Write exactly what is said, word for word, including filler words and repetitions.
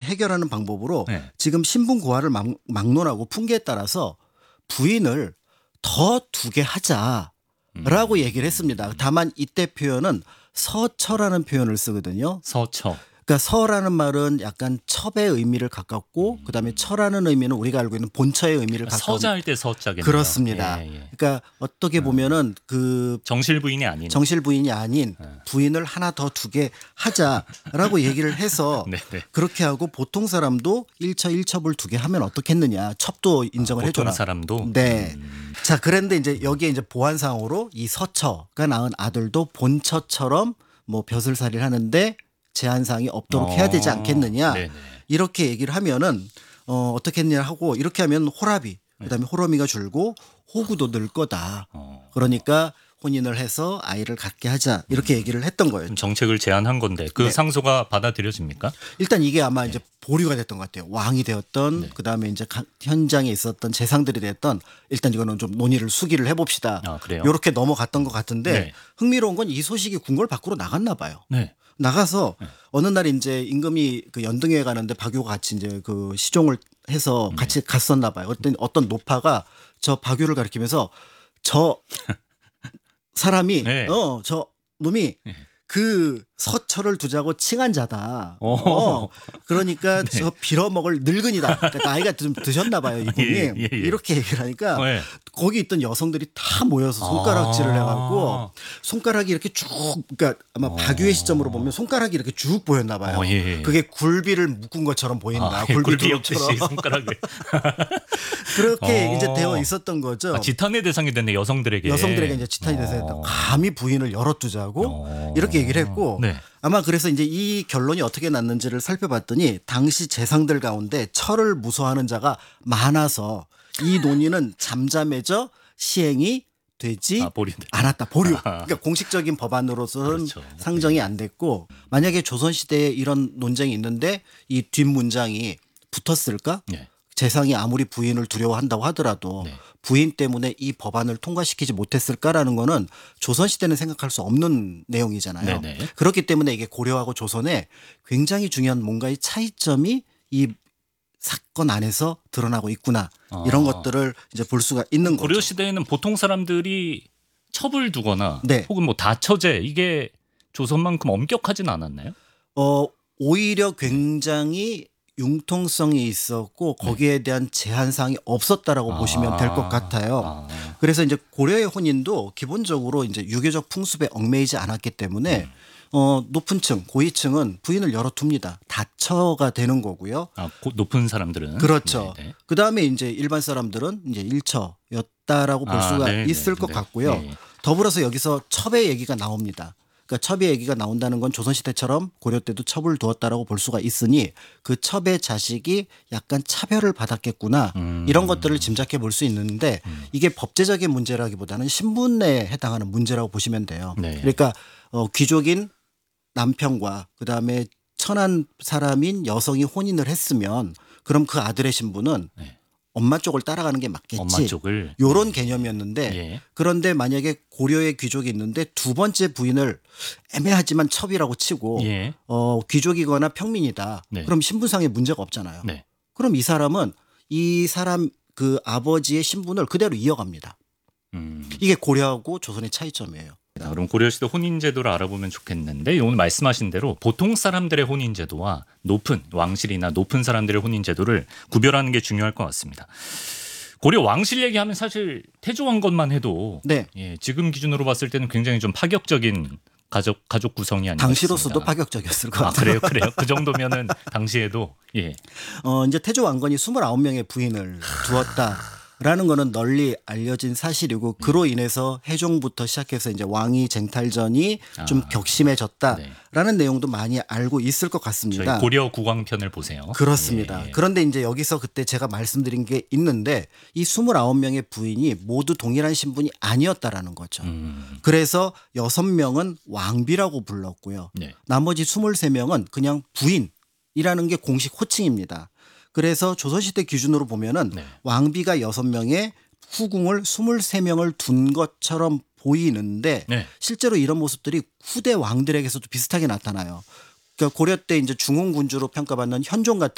해결하는 방법으로 네. 지금 신분 고하를 막, 막론하고 풍기에 따라서 부인을 더 두게 하자라고 음. 얘기를 했습니다. 다만 이때 표현은 서처라는 표현을 쓰거든요. 서처. 그러니까 서라는 말은 약간 첩의 의미를 가깝고 음. 그다음에 처라는 의미는 우리가 알고 있는 본처의 의미를 가까운. 서자할 때 서자겠네요. 그렇습니다. 예, 예. 그러니까 어떻게 보면은 그 정실 부인이 아닌. 정실 부인이 아닌 네. 부인을 하나 더 두게 하자라고 얘기를 해서 네, 네. 그렇게 하고 보통 사람도 일처 일첩을 두게 하면 어떻겠느냐. 첩도 인정을 아, 해줘라. 보통 사람도. 네. 음. 자, 그런데 이제 여기에 이제 보완상으로 이 서처가 낳은 아들도 본처처럼 뭐 벼슬살이를 하는데 제한사항이 없도록 어. 해야 되지 않겠느냐. 네네. 이렇게 얘기를 하면은 어, 어떻게 했냐 하고 이렇게 하면 호랍이 그다음에 호러미가 줄고 호구도 늘 거다. 어. 그러니까 혼인을 해서 아이를 갖게 하자 이렇게 얘기를 했던 거예요. 그럼 정책을 제안한 건데 그 네. 상소가 받아들여집니까? 일단 이게 아마 이제 보류가 됐던 것 같아요. 왕이 되었던 네. 그다음에 이제 가- 현장에 있었던 재상들이 됐던 일단 이거는 좀 논의를 수기를 해봅시다. 아, 그래요? 이렇게 넘어갔던 것 같은데 네. 흥미로운 건 이 소식이 궁궐 밖으로 나갔나 봐요. 네. 나가서 어느 날 이제 임금이 그 연등회에 가는데 박유가 같이 이제 그 시종을 해서 같이 갔었나 봐요. 어떤 어떤 노파가 저 박유를 가리키면서 저 사람이 네. 어 저 놈이 그 서처를 두자고 칭한 자다. 오. 어, 그러니까 저 빌어먹을 늙은이다. 그러니까 나이가 좀 드셨나 봐요 이분이. 예, 예, 예. 이렇게 얘기를 하니까 네. 거기 있던 여성들이 다 모여서 손가락질을 아. 해갖고 손가락이 이렇게 쭉 그러니까 아마 박유의 시점으로 보면 손가락이 이렇게 쭉 보였나 봐요. 어, 예, 예. 그게 굴비를 묶은 것처럼 보인다. 아, 예, 굴비 굴비 없듯이 두릅처럼 손가락을. 그렇게 어. 이제 되어 있었던 거죠. 아, 지탄의 대상이 됐네 여성들에게. 여성들에게 이제 지탄이 돼서 어. 감히 부인을 열어두자고 어. 이렇게 얘기를 했고 네. 아마 그래서 이제 이 결론이 어떻게 났는지를 살펴봤더니 당시 재상들 가운데 철을 무서워하는 자가 많아서 이 논의는 잠잠해져 시행이 되지 아, 보류. 않았다. 보류. 그러니까 공식적인 법안으로서는 그렇죠. 상정이 안 됐고 만약에 조선시대에 이런 논쟁이 있는데 이 뒷문장이 붙었을까? 네. 재상이 아무리 부인을 두려워한다고 하더라도 네. 부인 때문에 이 법안을 통과시키지 못했을까라는 거는 조선시대는 생각할 수 없는 내용이잖아요. 네네. 그렇기 때문에 이게 고려하고 조선에 굉장히 중요한 뭔가의 차이점이 이 사건 안에서 드러나고 있구나. 이런 아. 것들을 이제 볼 수가 있는 거죠. 고려 시대에는 보통 사람들이 첩을 두거나 네. 혹은 뭐 다처제 이게 조선만큼 엄격하진 않았나요? 어, 오히려 굉장히 융통성이 있었고 거기에 대한 제한 사항이 없었다라고 아. 보시면 될 것 같아요. 아. 그래서 이제 고려의 혼인도 기본적으로 이제 유교적 풍습에 얽매이지 않았기 때문에 음. 어, 높은 층, 고위층은 부인을 열어둡니다. 다처가 되는 거고요. 아, 고- 높은 사람들은 그렇죠. 네네. 그 다음에 이제 일반 사람들은 이제 일처였다라고 볼 아, 수가 네네. 있을 것 네. 같고요. 네. 더불어서 여기서 첩의 얘기가 나옵니다. 그러니까 첩의 얘기가 나온다는 건 조선시대처럼 고려 때도 첩을 두었다라고 볼 수가 있으니 그 첩의 자식이 약간 차별을 받았겠구나 음. 이런 것들을 짐작해 볼 수 있는데 이게 법제적인 문제라기보다는 신분에 해당하는 문제라고 보시면 돼요. 네. 그러니까 어, 귀족인 남편과 그다음에 천한 사람인 여성이 혼인을 했으면 그럼 그 아들의 신분은 네. 엄마 쪽을 따라가는 게 맞겠지. 엄마 쪽을 요런 개념이었는데 예. 그런데 만약에 고려의 귀족이 있는데 두 번째 부인을 애매하지만 첩이라고 치고 예. 어, 귀족이거나 평민이다. 네. 그럼 신분상에 문제가 없잖아요. 네. 그럼 이 사람은 이 사람 그 아버지의 신분을 그대로 이어갑니다. 음. 이게 고려하고 조선의 차이점이에요. 자, 그럼 고려시대 혼인제도를 알아보면 좋겠는데 오늘 말씀하신 대로 보통 사람들의 혼인제도와 높은 왕실이나 높은 사람들의 혼인제도를 구별하는 게 중요할 것 같습니다. 고려 왕실 얘기하면 사실 태조왕 것만 해도 네. 예, 지금 기준으로 봤을 때는 굉장히 좀 파격적인 가족 가족 구성이 아니었습니다. 당시로서도 파격적이었을 것 아, 같아요. 그래요, 그래요. 그 정도면은 당시에도 예. 어, 이제 태조 왕건이 스물아홉 명의 부인을 두었다라는 거는 널리 알려진 사실이고 그로 인해서 해종부터 시작해서 이제 왕위 쟁탈전이 좀 아, 격심해졌다라는 내용도 많이 알고 있을 것 저희 같습니다. 고려 국왕편을 보세요. 그렇습니다. 예, 예. 그런데 이제 여기서 그때 제가 말씀드린 게 있는데 이 스물아홉 명의 부인이 모두 동일한 신분이 아니었다라는 거죠. 음, 그래서 여섯 명은 왕비라고 불렀고요. 네. 나머지 스물세 명은 그냥 부인이라는 게 공식 호칭입니다. 그래서 조선시대 기준으로 보면은 네. 왕비가 여섯 명에 후궁을 스물세 명을 둔 것처럼 보이는데 네. 실제로 이런 모습들이 후대 왕들에게서도 비슷하게 나타나요. 그러니까 고려 때 이제 중흥군주로 평가받는 현종 같은